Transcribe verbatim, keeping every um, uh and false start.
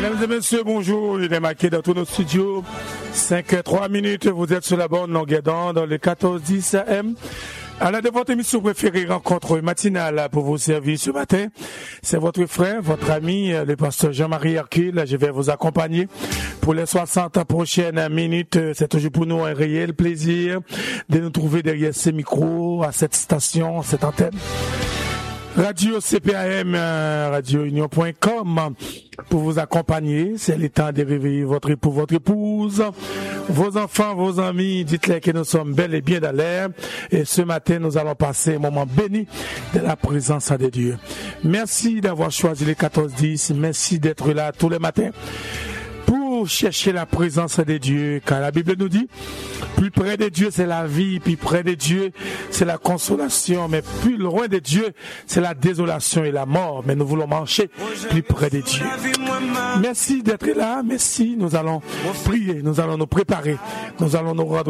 Mesdames et messieurs, bonjour. Il est marqué dans tous nos studios. cinq heures trois minutes. Vous êtes sur la bonne longueur d'onde dans le quatorze dix A M. À la de votre émission préférée, rencontre matinale pour vous servir ce matin. C'est votre frère, votre ami, le pasteur Jean-Marie Hercule. Je vais vous accompagner pour les soixante prochaines minutes. C'est toujours pour nous un réel plaisir de nous trouver derrière ces micros, à cette station, cette antenne. Radio C P A M, radio union point com pour vous accompagner. C'est le temps de réveiller votre époux, votre épouse, vos enfants, vos amis. Dites-les que nous sommes bel et bien dans l'air. Et ce matin, nous allons passer un moment béni de la présence de Dieu. Merci d'avoir choisi les quatorze dix. Merci d'être là tous les matins pour chercher la présence de Dieu. Car la Bible nous dit, plus près de Dieu, c'est la vie. Plus près de Dieu, c'est la consolation. Mais plus loin de Dieu, c'est la désolation et la mort. Mais nous voulons marcher plus près de Dieu. Merci d'être là. Merci. Nous allons prier. Nous allons nous préparer. Nous allons nous rendre